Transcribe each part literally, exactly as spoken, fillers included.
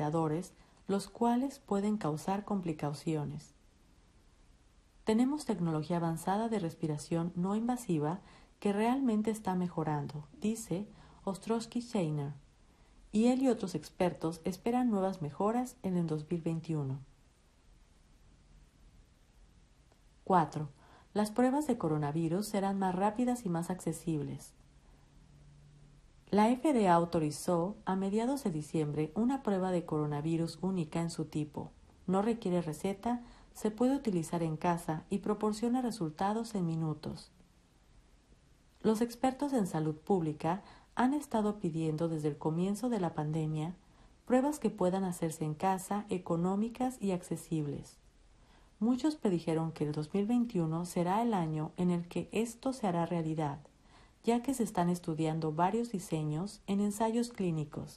respiradores, los cuales pueden causar complicaciones. Tenemos tecnología avanzada de respiración no invasiva que realmente está mejorando, dice Ostrowski-Scheiner, y él y otros expertos esperan nuevas mejoras en el dos mil veintiuno. cuatro. Las pruebas de coronavirus serán más rápidas y más accesibles. La F D A autorizó a mediados de diciembre una prueba de coronavirus única en su tipo. No requiere receta, se puede utilizar en casa y proporciona resultados en minutos. Los expertos en salud pública han estado pidiendo desde el comienzo de la pandemia pruebas que puedan hacerse en casa, económicas y accesibles. Muchos predijeron que el dos mil veintiuno será el año en el que esto se hará realidad, ya que se están estudiando varios diseños en ensayos clínicos.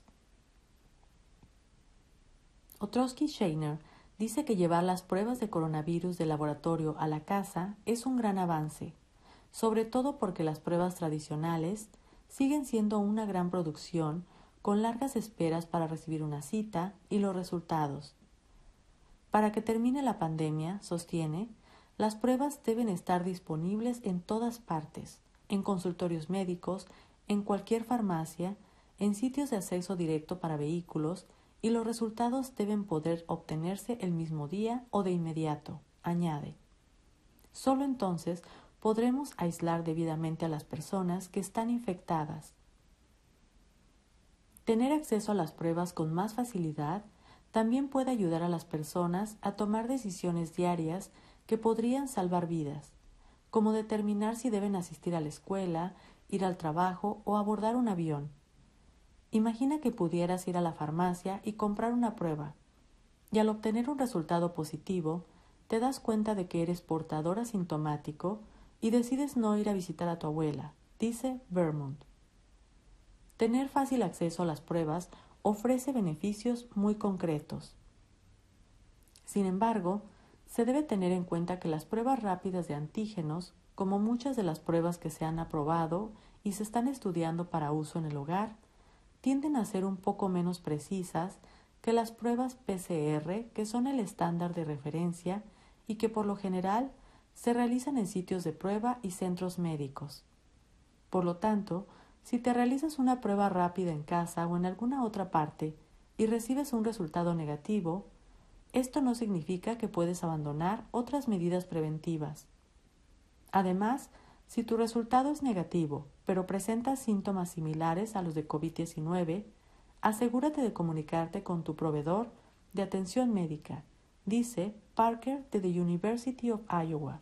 Ostrowski-Scheiner dice que llevar las pruebas de coronavirus de laboratorio a la casa es un gran avance, sobre todo porque las pruebas tradicionales siguen siendo una gran producción con largas esperas para recibir una cita y los resultados. Para que termine la pandemia, sostiene, las pruebas deben estar disponibles en todas partes, en consultorios médicos, en cualquier farmacia, en sitios de acceso directo para vehículos, y los resultados deben poder obtenerse el mismo día o de inmediato, añade. Solo entonces podremos aislar debidamente a las personas que están infectadas. Tener acceso a las pruebas con más facilidad también puede ayudar a las personas a tomar decisiones diarias que podrían salvar vidas, como determinar si deben asistir a la escuela, ir al trabajo o abordar un avión. Imagina que pudieras ir a la farmacia y comprar una prueba, y al obtener un resultado positivo, te das cuenta de que eres portador asintomático y decides no ir a visitar a tu abuela, dice Vermont. Tener fácil acceso a las pruebas ofrece beneficios muy concretos. Sin embargo, se debe tener en cuenta que las pruebas rápidas de antígenos, como muchas de las pruebas que se han aprobado y se están estudiando para uso en el hogar, tienden a ser un poco menos precisas que las pruebas P C R, que son el estándar de referencia y que por lo general se realizan en sitios de prueba y centros médicos. Por lo tanto, si te realizas una prueba rápida en casa o en alguna otra parte y recibes un resultado negativo, esto no significa que puedes abandonar otras medidas preventivas. Además, si tu resultado es negativo, pero presentas síntomas similares a los de COVID diecinueve, asegúrate de comunicarte con tu proveedor de atención médica, dice Parker de the University of Iowa.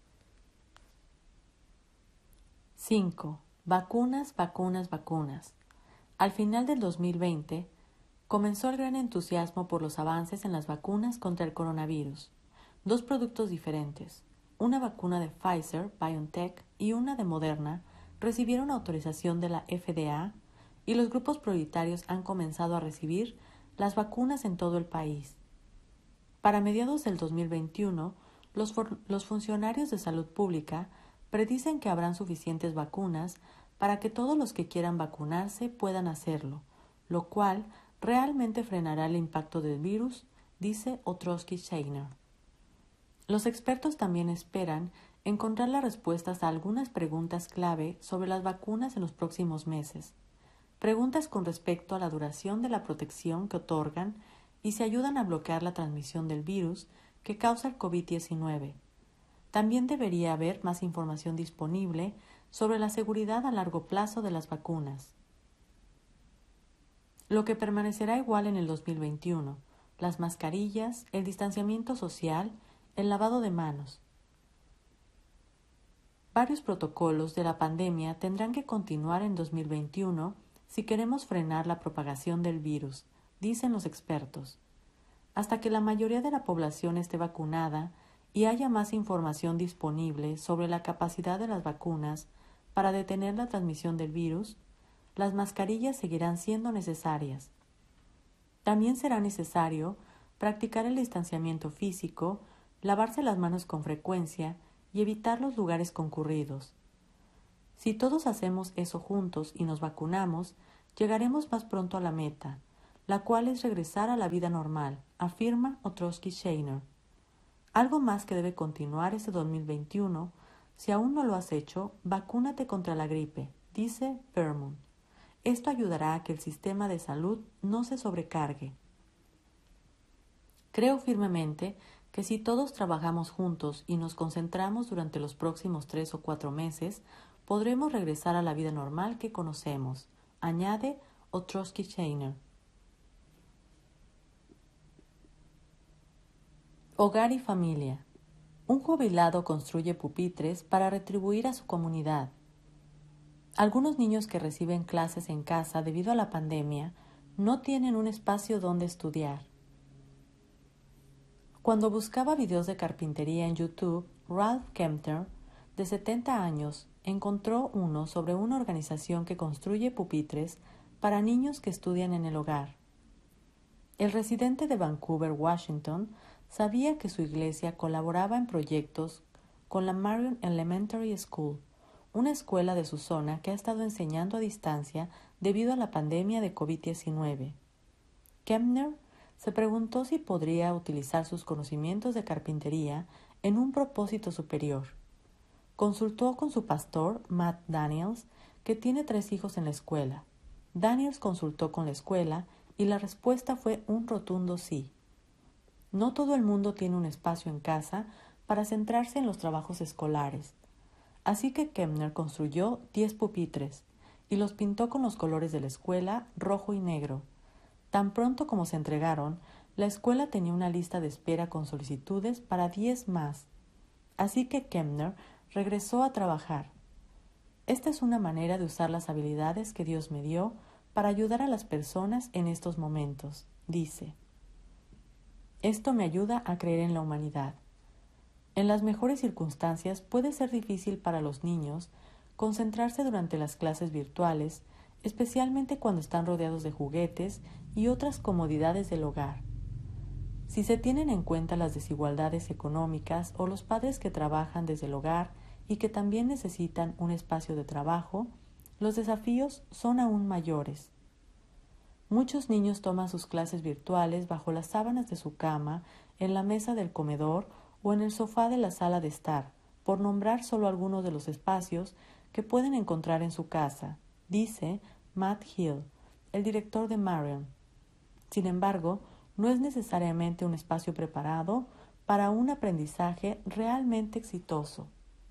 cinco. Vacunas, vacunas, vacunas. Al final del dos mil veinte, comenzó el gran entusiasmo por los avances en las vacunas contra el coronavirus. Dos productos diferentes, una vacuna de Pfizer, BioNTech y una de Moderna, recibieron autorización de la F D A y los grupos prioritarios han comenzado a recibir las vacunas en todo el país. Para mediados del dos mil veintiuno, los, for- los funcionarios de salud pública predicen que habrán suficientes vacunas para que todos los que quieran vacunarse puedan hacerlo, lo cual realmente frenará el impacto del virus, dice Ostrowski-Scheiner. Los expertos también esperan encontrar las respuestas a algunas preguntas clave sobre las vacunas en los próximos meses. Preguntas con respecto a la duración de la protección que otorgan y si ayudan a bloquear la transmisión del virus que causa el COVID diecinueve. También debería haber más información disponible sobre la seguridad a largo plazo de las vacunas. Lo que permanecerá igual en el dos mil veintiuno, las mascarillas, el distanciamiento social, el lavado de manos. Varios protocolos de la pandemia tendrán que continuar en dos mil veintiuno si queremos frenar la propagación del virus, dicen los expertos. Hasta que la mayoría de la población esté vacunada y haya más información disponible sobre la capacidad de las vacunas para detener la transmisión del virus, las mascarillas seguirán siendo necesarias. También será necesario practicar el distanciamiento físico, lavarse las manos con frecuencia y evitar los lugares concurridos. Si todos hacemos eso juntos y nos vacunamos, llegaremos más pronto a la meta. la cual es regresar a la vida normal, afirma Ostrowski Scheiner. Algo más que debe continuar este dos mil veintiuno. Si aún no lo has hecho, vacúnate contra la gripe, dice Vermont. Esto ayudará a que el sistema de salud no se sobrecargue. Creo firmemente que si todos trabajamos juntos y nos concentramos durante los próximos tres o cuatro meses, podremos regresar a la vida normal que conocemos, añade Ostrowski Scheiner. Hogar y familia. Un jubilado construye pupitres para retribuir a su comunidad. Algunos niños que reciben clases en casa debido a la pandemia no tienen un espacio donde estudiar. Cuando buscaba videos de carpintería en YouTube, Ralph Kempner, de setenta años, encontró uno sobre una organización que construye pupitres para niños que estudian en el hogar. El residente de Vancouver, Washington, sabía que su iglesia colaboraba en proyectos con la Marion Elementary School, una escuela de su zona que ha estado enseñando a distancia debido a la pandemia de covid diecinueve. Kempner se preguntó si podría utilizar sus conocimientos de carpintería en un propósito superior. Consultó con su pastor, Matt Daniels, que tiene tres hijos en la escuela. Daniels consultó con la escuela y la respuesta fue un rotundo sí. No todo el mundo tiene un espacio en casa para centrarse en los trabajos escolares. Así que Kempner construyó diez pupitres y los pintó con los colores de la escuela, rojo y negro. Tan pronto como se entregaron, la escuela tenía una lista de espera con solicitudes para diez más. Así que Kempner regresó a trabajar. Esta es una manera de usar las habilidades que Dios me dio para ayudar a las personas en estos momentos, dice. Esto me ayuda a creer en la humanidad. En las mejores circunstancias puede ser difícil para los niños concentrarse durante las clases virtuales, especialmente cuando están rodeados de juguetes y otras comodidades del hogar. Si se tienen en cuenta las desigualdades económicas o los padres que trabajan desde el hogar y que también necesitan un espacio de trabajo, los desafíos son aún mayores. Muchos niños toman sus clases virtuales bajo las sábanas de su cama, en la mesa del comedor o en el sofá de la sala de estar, por nombrar solo algunos de los espacios que pueden encontrar en su casa, dice Matt Hill, el director de Marion. Sin embargo, no es necesariamente un espacio preparado para un aprendizaje realmente exitoso.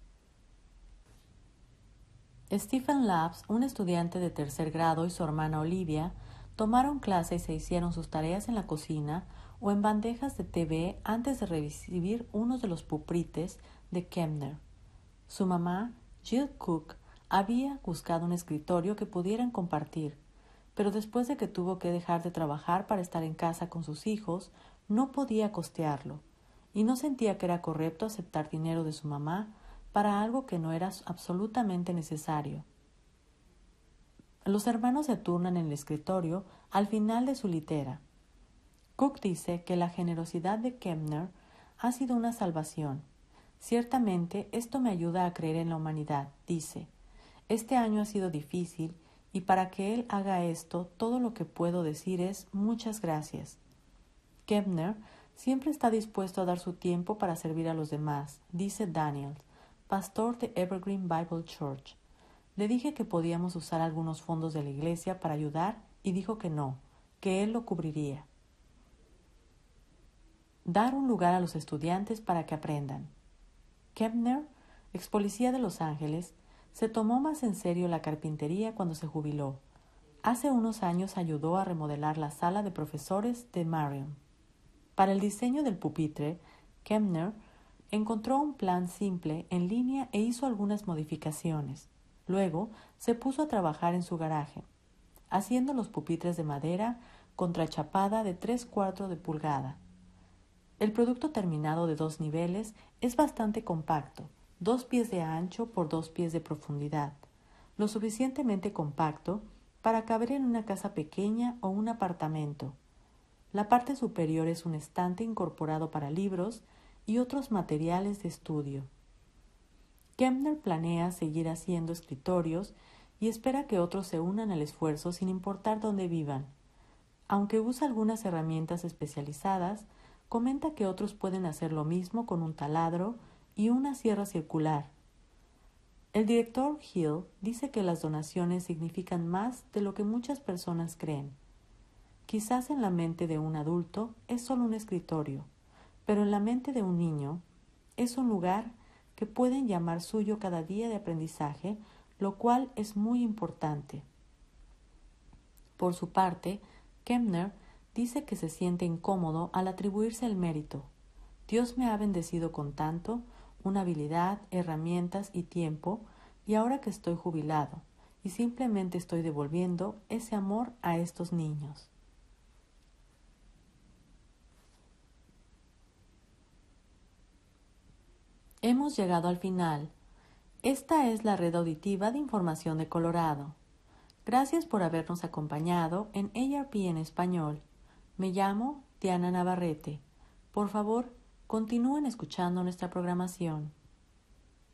Stephen Labs, un estudiante de tercer grado, y su hermana Olivia tomaron clase y se hicieron sus tareas en la cocina o en bandejas de T V antes de recibir uno de los pupitres de Kempner. Su mamá, Jill Cook, había buscado un escritorio que pudieran compartir, pero después de que tuvo que dejar de trabajar para estar en casa con sus hijos, no podía costearlo, y no sentía que era correcto aceptar dinero de su mamá para algo que no era absolutamente necesario. Los hermanos se turnan en el escritorio al final de su litera. Cook dice que la generosidad de Kempner ha sido una salvación. Ciertamente, esto me ayuda a creer en la humanidad, dice. Este año ha sido difícil y para que él haga esto, todo lo que puedo decir es muchas gracias. Kempner siempre está dispuesto a dar su tiempo para servir a los demás, dice Daniel, pastor de Evergreen Bible Church. Le dije que podíamos usar algunos fondos de la iglesia para ayudar y dijo que no, que él lo cubriría. Dar un lugar a los estudiantes para que aprendan. Kempner, ex policía de Los Ángeles, se tomó más en serio la carpintería cuando se jubiló. Hace unos años ayudó a remodelar la sala de profesores de Marion. Para el diseño del pupitre, Kempner encontró un plan simple en línea e hizo algunas modificaciones. Luego se puso a trabajar en su garaje, haciendo los pupitres de madera contrachapada de tres cuartos de pulgada. El producto terminado de dos niveles es bastante compacto, dos pies de ancho por dos pies de profundidad, lo suficientemente compacto para caber en una casa pequeña o un apartamento. La parte superior es un estante incorporado para libros y otros materiales de estudio. Kempner planea seguir haciendo escritorios y espera que otros se unan al esfuerzo sin importar dónde vivan. Aunque usa algunas herramientas especializadas, comenta que otros pueden hacer lo mismo con un taladro y una sierra circular. El director Hill dice que las donaciones significan más de lo que muchas personas creen. Quizás en la mente de un adulto es solo un escritorio, pero en la mente de un niño es un lugar que pueden llamar suyo cada día de aprendizaje, lo cual es muy importante. Por su parte, Kempner dice que se siente incómodo al atribuirse el mérito. Dios me ha bendecido con tanto, una habilidad, herramientas y tiempo, y ahora que estoy jubilado, y simplemente estoy devolviendo ese amor a estos niños. Hemos llegado al final. Esta es la red auditiva de información de Colorado. Gracias por habernos acompañado en A R P en español. Me llamo Diana Navarrete. Por favor, continúen escuchando nuestra programación.